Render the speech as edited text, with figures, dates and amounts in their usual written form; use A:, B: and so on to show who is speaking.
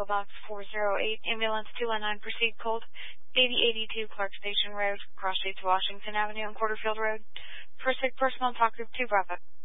A: Echo Box 408, Ambulance 219, proceed cold, 8082 Clark Station Road, cross streets Washington Avenue and Porterfield Road. For sick person on talk group 2 Bravo.